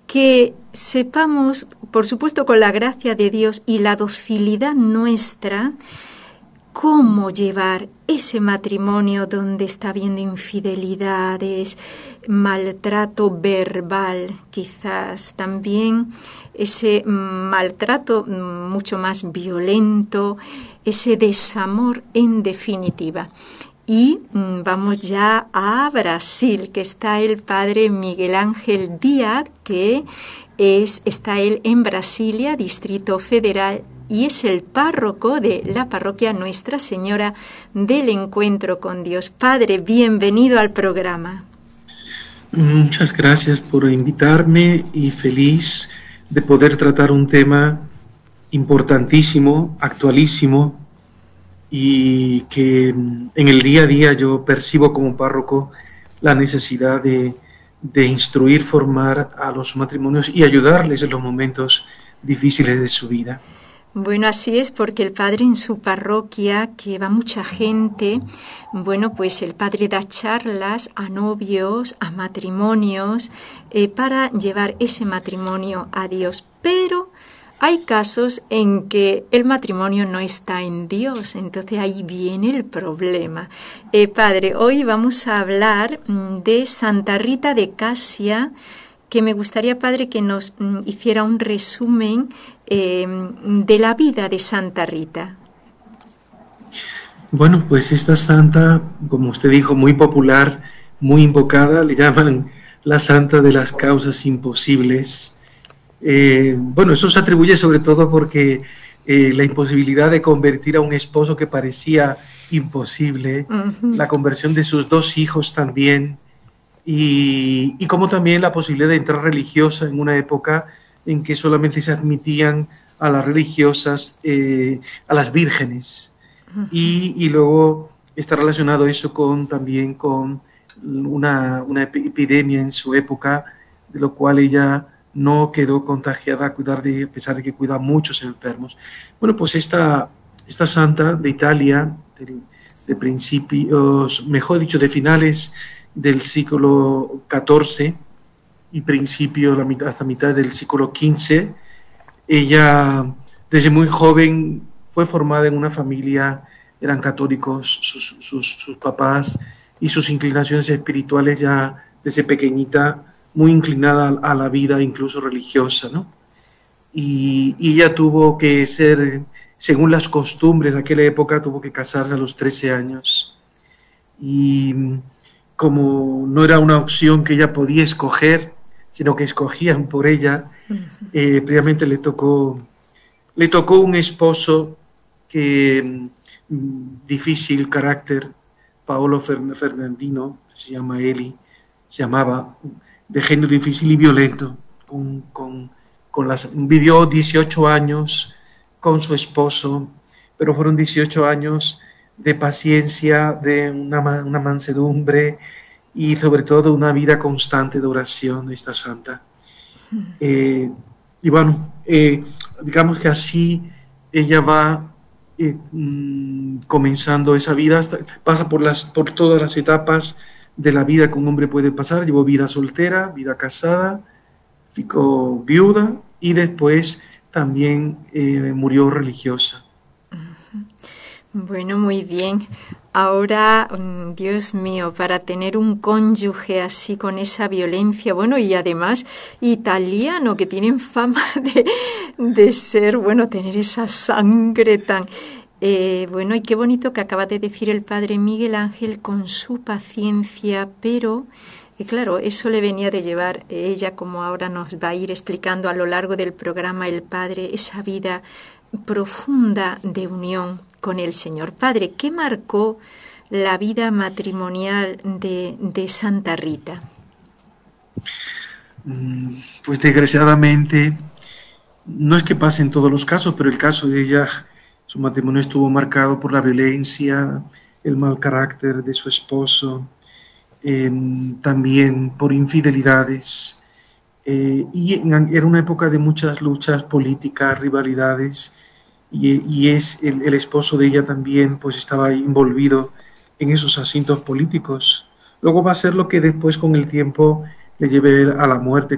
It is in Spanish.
que sepamos, por supuesto con la gracia de Dios y la docilidad nuestra, cómo llevar ese matrimonio donde está habiendo infidelidades, maltrato verbal, quizás también ese maltrato mucho más violento, ese desamor en definitiva. Y vamos ya a Brasil, que está el padre Miguel Ángel Díaz, que está él en Brasilia, Distrito Federal, y es el párroco de la parroquia Nuestra Señora del Encuentro con Dios. Padre, bienvenido al programa. Muchas gracias por invitarme y feliz de poder tratar un tema importantísimo, actualísimo, y que en el día a día yo percibo como párroco la necesidad de instruir, formar a los matrimonios y ayudarles en los momentos difíciles de su vida. Bueno, así es, porque el padre en su parroquia, que va mucha gente, bueno, pues el padre da charlas a novios, a matrimonios, para llevar ese matrimonio a Dios. Pero hay casos en que el matrimonio no está en Dios, entonces ahí viene el problema. Padre, hoy vamos a hablar de Santa Rita de Casia, que me gustaría, padre, que nos hiciera un resumen de la vida de Santa Rita. Bueno, pues esta santa, como usted dijo, muy popular, muy invocada, le llaman la santa de las causas imposibles. Bueno, eso se atribuye sobre todo porque la imposibilidad de convertir a un esposo que parecía imposible, la conversión de sus 2 hijos también, y como también la posibilidad de entrar religiosa en una época en que solamente se admitían a las religiosas, a las vírgenes, y luego está relacionado eso también con una epidemia en su época, de lo cual ella no quedó contagiada a pesar de que cuida a muchos enfermos. Bueno, pues esta santa de Italia, de principios, mejor dicho, de finales del siglo XIV y hasta mitad del siglo XV, ella desde muy joven fue formada en una familia, eran católicos sus papás, y sus inclinaciones espirituales ya desde pequeñita, muy inclinada a la vida incluso religiosa, ¿no? Y ella tuvo que ser, según las costumbres de aquella época, tuvo que casarse a los 13 años. Y como no era una opción que ella podía escoger, sino que escogían por ella, previamente le tocó un esposo que difícil carácter, Paolo Fernandino, se llamaba, de género difícil y violento, vivió 18 años con su esposo, pero fueron 18 años de paciencia, de una mansedumbre y sobre todo una vida constante de oración, esta santa. Y bueno, digamos que así ella va comenzando esa vida, pasa por todas las etapas de la vida que un hombre puede pasar. Llevó vida soltera, vida casada, ficó viuda y después también murió religiosa. Bueno, muy bien. Ahora, Dios mío, para tener un cónyuge así con esa violencia, bueno, y además italiano, que tienen fama de ser, bueno, tener esa sangre tan... bueno, y qué bonito que acaba de decir el padre Miguel Ángel, con su paciencia, pero claro, eso le venía de llevar ella, como ahora nos va a ir explicando a lo largo del programa el padre, esa vida profunda de unión con el Señor. Padre, ¿qué marcó la vida matrimonial de Santa Rita? Pues desgraciadamente, no es que pase en todos los casos, pero el caso de ella, su matrimonio estuvo marcado por la violencia, el mal carácter de su esposo, también por infidelidades, y era una época de muchas luchas políticas, rivalidades, y el esposo de ella también pues estaba envolvido en esos asuntos políticos. Luego va a ser lo que después con el tiempo le lleve a la muerte,